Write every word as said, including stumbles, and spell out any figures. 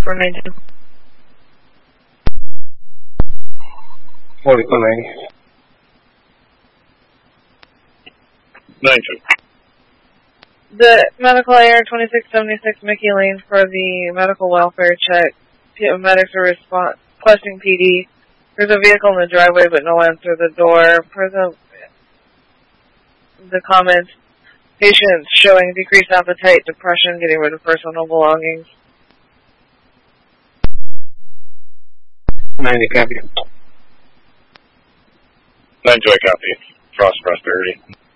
four ninety. forty-four ninety. nine two. The medical air twenty-six seventy-six Mickey Lane for the medical welfare check. Medics are respond requesting P D. There's a vehicle in the driveway, but no answer the door. Present the comments. Patients showing decreased appetite, depression, getting rid of personal belongings. ninety copy. nine two, I copy. Frost Prosperity.